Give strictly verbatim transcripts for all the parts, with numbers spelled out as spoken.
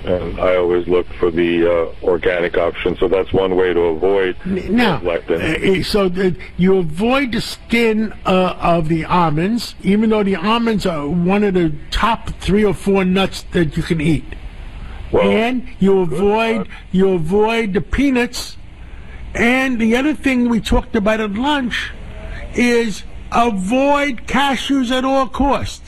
and I always look for the uh, organic option. So that's one way to avoid now. lectin. Uh, so the, you avoid the skin uh, of the almonds, even though the almonds are one of the top three or four nuts that you can eat. Well, and you avoid you avoid the peanuts. And the other thing we talked about at lunch is avoid cashews at all costs.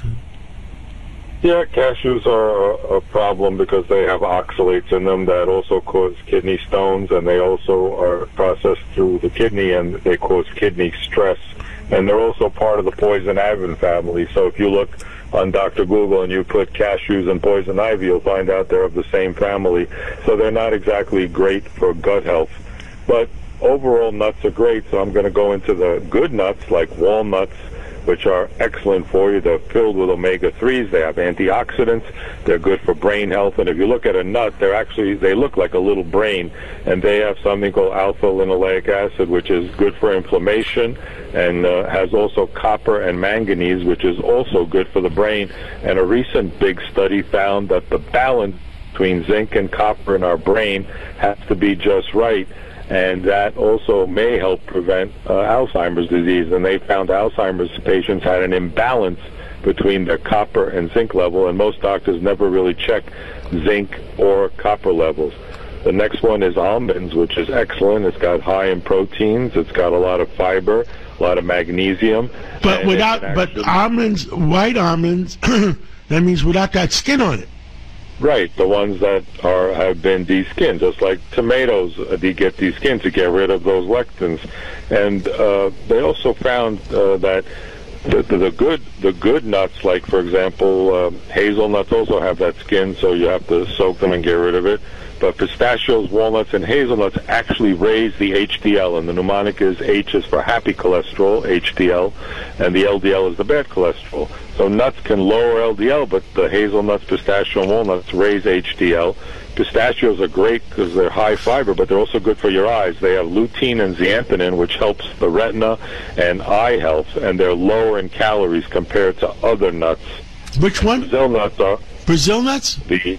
Yeah, cashews are a, a problem because they have oxalates in them that also cause kidney stones, and they also are processed through the kidney, and they cause kidney stress. And they're also part of the poison ivy family. So if you look on Doctor Google and you put cashews and poison ivy, you'll find out they're of the same family. So they're not exactly great for gut health. But overall, nuts are great, so I'm going to go into the good nuts like walnuts, which are excellent for you. They're filled with omega threes. They have antioxidants. They're good for brain health. And if you look at a nut, they're actually, they look like a little brain. And they have something called alpha-linoleic acid, which is good for inflammation, and uh, has also copper and manganese, which is also good for the brain. And a recent big study found that the balance between zinc and copper in our brain has to be just right. And that also may help prevent uh, Alzheimer's disease. And they found Alzheimer's patients had an imbalance between their copper and zinc level, and most doctors never really check zinc or copper levels. The next one is almonds, which is excellent. It's got high in proteins. It's got a lot of fiber, a lot of magnesium. But without, but almonds, white almonds, that means without that skin on it. Right, the ones that are have been de-skinned, just like tomatoes, uh, they get de-skinned to get rid of those lectins. And uh, they also found uh, that the, the, the good the good nuts, like for example, uh, hazelnuts also have that skin, so you have to soak them and get rid of it. But pistachios, walnuts, and hazelnuts actually raise the H D L, and the mnemonic is H is for happy cholesterol, H D L, and the L D L is the bad cholesterol. So nuts can lower L D L, but the hazelnuts, pistachio, and walnuts raise H D L. Pistachios are great because they're high fiber, but they're also good for your eyes. They have lutein and zeaxanthin, which helps the retina and eye health, and they're lower in calories compared to other nuts. Which one? Brazil nuts are... Brazil nuts? The...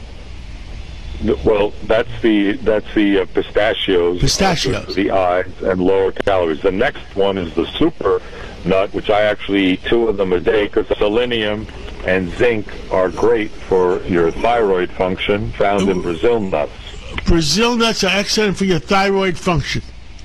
Well, that's the that's the uh, pistachios. Pistachios. For the eyes and lower calories. The next one is the super nut, which I actually eat two of them a day because selenium and zinc are great for your thyroid function, found in Brazil nuts. Brazil nuts are excellent for your thyroid function.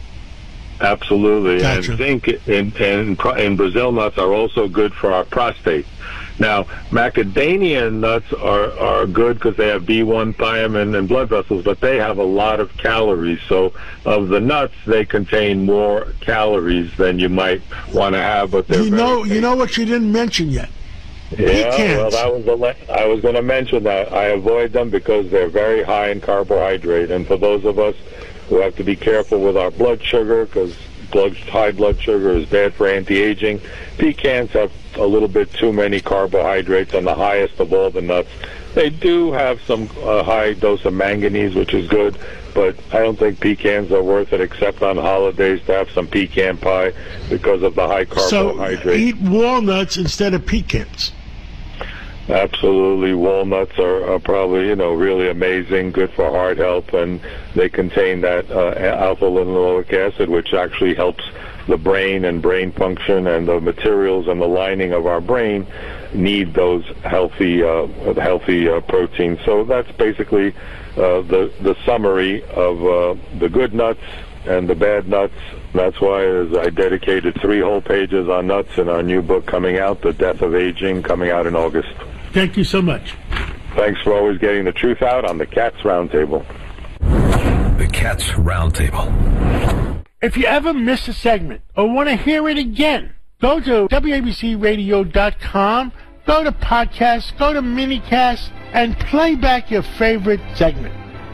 Absolutely. Gotcha. And zinc in, in, in Brazil nuts are also good for our prostate. Now, macadamia nuts are, are good because they have B one, thiamine, and blood vessels, but they have a lot of calories. So of the nuts, they contain more calories than you might want to have. But they're you know, you know what you didn't mention yet? Yeah, Pecans. well, that was the le- I was going to mention that. I avoid them because they're very high in carbohydrate. And for those of us who have to be careful with our blood sugar, because blood, high blood sugar is bad for anti-aging, pecans have a little bit too many carbohydrates, and the highest of all the nuts. They do have some uh, high dose of manganese, which is good, but I don't think pecans are worth it except on holidays to have some pecan pie because of the high carbohydrates. So eat walnuts instead of pecans. Absolutely. Walnuts are, are probably, you know, really amazing, good for heart health, and they contain that uh, alpha-linoleic acid, which actually helps the brain and brain function, and the materials and the lining of our brain need those healthy uh, healthy uh, proteins. So that's basically uh, the, the summary of uh, the good nuts and the bad nuts. That's why as I dedicated three whole pages on nuts in our new book coming out, The Death of Aging, coming out in August. Thank you so much. Thanks for always getting the truth out on the Cats Roundtable. The Cats Roundtable. If you ever miss a segment or want to hear it again, go to W A B C radio dot com, go to podcasts, go to minicast, and play back your favorite segment.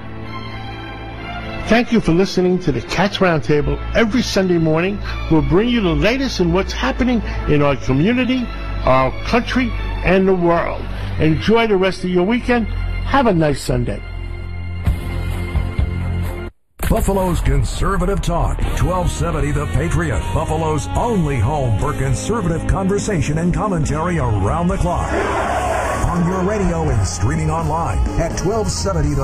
Thank you for listening to the Cats Roundtable every Sunday morning. We'll bring you the latest in what's happening in our community, our country, and the world. Enjoy the rest of your weekend. Have a nice Sunday. Buffalo's Conservative Talk, twelve seventy The Patriot, Buffalo's only home for conservative conversation and commentary around the clock. On your radio and streaming online at twelve seventy The